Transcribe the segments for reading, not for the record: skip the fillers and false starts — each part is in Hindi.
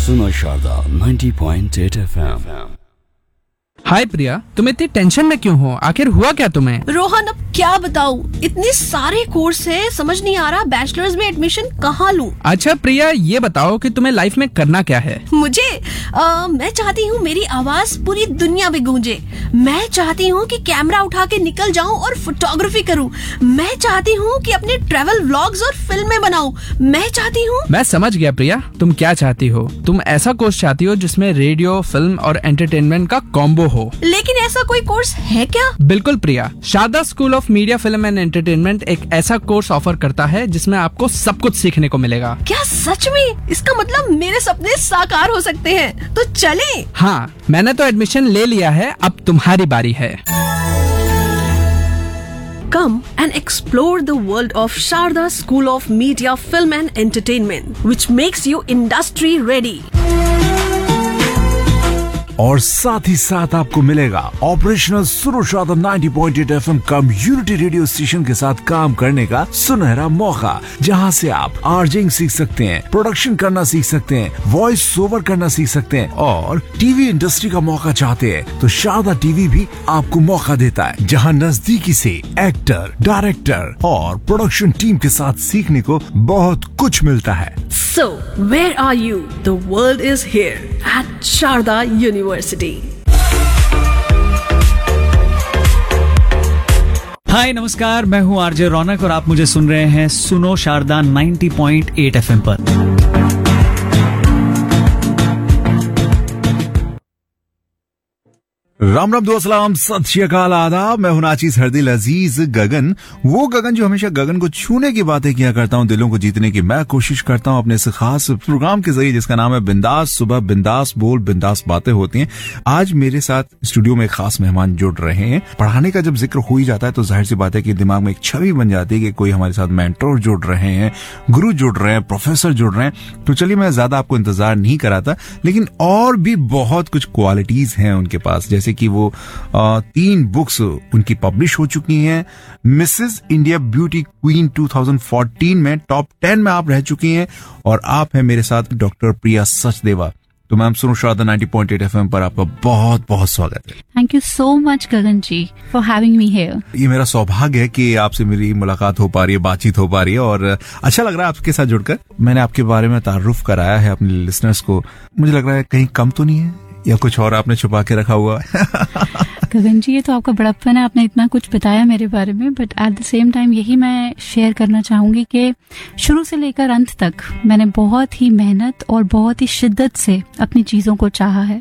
सुनो शारदा 90.8 FM। हाय प्रिया, तुम इतनी टेंशन में क्यों हो? आखिर हुआ क्या तुम्हें? रोहन, अब क्या बताऊं, इतने सारे कोर्स है, समझ नहीं आ रहा बैचलर्स में एडमिशन कहाँ लूं। अच्छा प्रिया, ये बताओ कि तुम्हें लाइफ में करना क्या है? मुझे मैं चाहती हूँ मेरी आवाज पूरी दुनिया में गूंजे। मैं चाहती हूँ कि कैमरा उठा के निकल जाऊँ और फोटोग्राफी करूँ। मैं चाहती हूँ कि अपने ट्रैवल व्लॉग्स और फिल्में बनाऊँ। मैं चाहती हूँ। मैं समझ गया प्रिया, तुम क्या चाहती हो। तुम ऐसा कोर्स चाहती हो जिसमें रेडियो, फिल्म और एंटरटेनमेंट का कॉम्बो हो। लेकिन ऐसा कोई कोर्स है क्या? बिल्कुल प्रिया, Sharda school of media, film and entertainment एक ऐसा कोर्स ऑफर करता है जिसमें आपको सब कुछ सीखने को मिलेगा। क्या सच में? इसका मतलब मेरे सपने साकार हो सकते हैं, तो चलें। हाँ, मैंने तो एडमिशन ले लिया है, अब तुम्हारी बारी है। Come and explore the world of Sharda School of Media, Film and Entertainment, which makes you industry ready. और साथ ही साथ आपको मिलेगा ऑपरेशनल सुनो Sharda 90.8 FM community radio station के साथ काम करने का सुनहरा मौका, जहां से आप आरजेइंग सीख सकते हैं, प्रोडक्शन करना सीख सकते हैं, वॉइस ओवर करना सीख सकते हैं और टीवी इंडस्ट्री का मौका चाहते हैं तो शारदा टीवी भी आपको मौका देता है, जहां नजदीकी से एक्टर, डायरेक्टर और प्रोडक्शन टीम के साथ सीखने को बहुत कुछ मिलता है। So, where are you? The world is here at Sharda University. हाय नमस्कार, मैं हूँ आरजे रौनक और आप मुझे सुन रहे हैं सुनो शारदा 90.8 FM पर। राम राम, दो सलाम, सत श्री अकाल, आदाब। मैं हूं नाचीज हरदिल अजीज गगन, वो गगन जो हमेशा गगन को छूने की बातें किया करता हूं, दिलों को जीतने की मैं कोशिश करता हूं अपने इस खास प्रोग्राम के जरिए जिसका नाम है बिंदास सुबह, बिंदास बोल, बिंदास बातें होती हैं। आज मेरे साथ स्टूडियो में खास मेहमान जुड़ रहे हैं। पढ़ाने का जब जिक्र हो ही जाता है तो जाहिर सी बात है कि दिमाग में एक छवि बन जाती है कि कोई हमारे साथ मेंटोर जुड़ रहे हैं, गुरु जुड़ रहे हैं, प्रोफेसर जुड़ रहे हैं। तो चलिए, मैं ज्यादा आपको इंतजार नहीं कराता, लेकिन और भी बहुत कुछ क्वालिटीज हैं उनके पास, जैसे कि वो 3 बुक्स उनकी पब्लिश हो चुकी हैं। मिसेस इंडिया ब्यूटी क्वीन 2014 में टॉप 10 में आप रह चुकी हैं और आप हैं मेरे साथ डॉक्टर प्रिया सचदेवा। तो मैम, सुनो शारदा 90.8 FM पर आपका बहुत बहुत स्वागत है। Thank you so much Gagan ji for having me here. ये मेरा सौभाग्य है कि आपसे मेरी मुलाकात हो पा रही है, बातचीत हो पा रही है और अच्छा लग रहा है आपके साथ जुड़कर। मैंने आपके बारे में तारुफ कराया है अपने लिसनर्स को, मुझे लग रहा है कहीं कम तो नहीं है या कुछ और आपने छुपा के रखा हुआ है? गगन जी, ये तो आपका बड़प्पन है, आपने इतना कुछ बताया मेरे बारे में, but at the same time यही मैं शेयर करना चाहूंगी कि शुरू से लेकर अंत तक मैंने बहुत ही मेहनत और बहुत ही शिद्दत से अपनी चीजों को चाहा है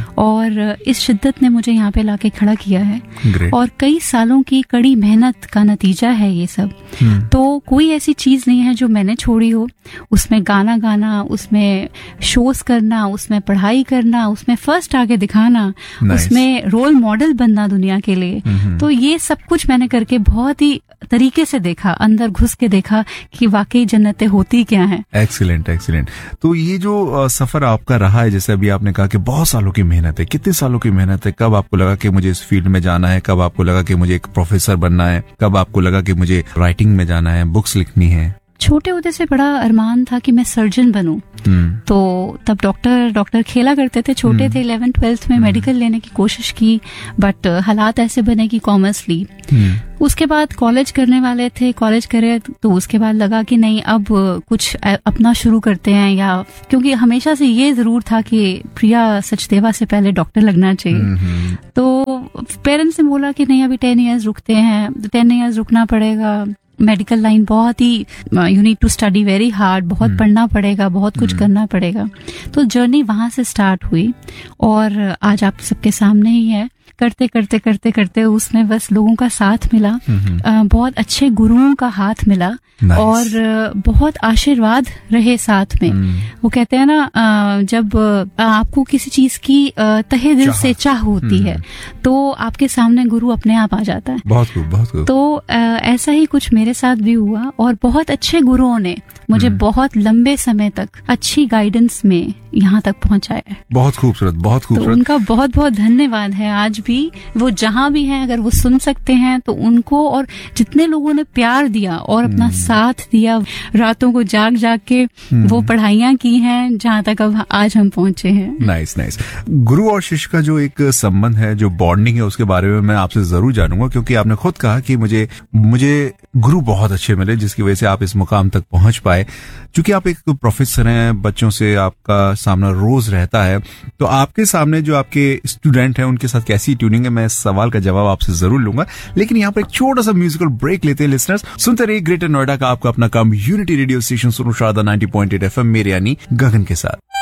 और इस शिद्दत ने मुझे यहाँ पे लाके खड़ा किया है और कई सालों की कड़ी मेहनत का नतीजा है ये सब। तो कोई ऐसी चीज नहीं है जो मैंने छोड़ी हो। उसमें गाना गाना, उसमें शोज करना, उसमें पढ़ाई करना, उसमें फर्स्ट आगे दिखाना, उसमें रोल मॉडल बनना दुनिया के लिए, तो ये सब कुछ मैंने करके बहुत ही तरीके से देखा, अंदर घुस के देखा कि वाकई जन्नतें होती क्या हैं। Excellent excellent. तो ये जो सफर आपका रहा है, जैसे अभी आपने कहा कि बहुत सालों की मेहनत है, कितने सालों की मेहनत है? कब आपको लगा कि मुझे इस फील्ड में जाना है? कब आपको लगा कि मुझे एक प्रोफेसर बनना है? कब आपको लगा कि मुझे राइटिंग में जाना है, बुक्स लिखनी है? छोटे होते से बड़ा अरमान था कि मैं सर्जन बनूं। तो तब डॉक्टर खेला करते थे, छोटे थे, 11th-12th में मेडिकल लेने की कोशिश की, बट हालात ऐसे बने कि कॉमर्स ली। उसके बाद कॉलेज करने वाले थे, कॉलेज करे तो उसके बाद लगा कि नहीं, अब कुछ अपना शुरू करते हैं, या क्योंकि हमेशा से ये जरूर था कि प्रिया सचदेवा से पहले डॉक्टर लगना चाहिए। तो पेरेंट्स ने बोला कि नहीं, अभी 10 ईयर्स रुकते हैं, 10 ईयर्स रुकना पड़ेगा। मेडिकल लाइन बहुत ही, you need to study very hard, बहुत पढ़ना पड़ेगा, बहुत कुछ करना पड़ेगा। तो जर्नी वहां से स्टार्ट हुई और आज आप सबके सामने ही है। करते करते करते करते उसमें बस लोगों का साथ मिला, बहुत अच्छे गुरुओं का हाथ मिला और बहुत आशीर्वाद रहे साथ में। वो कहते हैं ना, जब आपको किसी चीज की तहे दिल से चाह होती है तो आपके सामने गुरु अपने आप आ जाता है। बहुत खूब, बहुत खूब। तो ऐसा ही कुछ मेरे साथ भी हुआ और बहुत अच्छे गुरुओं ने मुझे बहुत लंबे समय तक अच्छी गाइडेंस में यहाँ तक पहुँचाया है। बहुत खूबसूरत, बहुत खूबसूरत। तो उनका बहुत बहुत धन्यवाद है। आज आज भी वो जहां भी हैं, अगर वो सुन सकते हैं तो उनको, और जितने लोगों ने प्यार दिया और अपना साथ दिया, रातों को जाग जाग के वो पढ़ाइयां की हैं जहां तक अब आज हम पहुंचे हैं। Nice nice. गुरु और शिष्य का जो एक संबंध है, जो बॉन्डिंग है, उसके बारे में मैं आपसे जरूर जानूंगा, क्योंकि आपने खुद कहा कि मुझे गुरु बहुत अच्छे मिले जिसकी वजह से आप इस मुकाम तक पहुंच पाए। क्योंकि आप एक प्रोफेसर हैं, बच्चों से आपका सामना रोज रहता है, तो आपके सामने जो आपके स्टूडेंट हैं उनके साथ कैसी ट्यूनिंग है, मैं इस सवाल का जवाब आपसे जरूर लूंगा। लेकिन यहाँ पर एक छोटा सा म्यूजिकल ब्रेक लेते हैं लिसनर्स। सुनते रहिए ग्रेटर नोएडा का आपका अपना कम्युनिटी रेडियो स्टेशन सुनो शारदा 90.8 FM मेरे यानी गगन के साथ।